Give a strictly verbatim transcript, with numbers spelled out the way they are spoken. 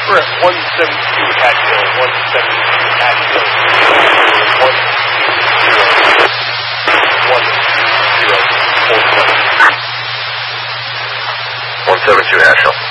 Correct. one seventy-two Hatfield. one seventy-two Hatfield. one zero. one zero four seven. one seventy-two Hatfield.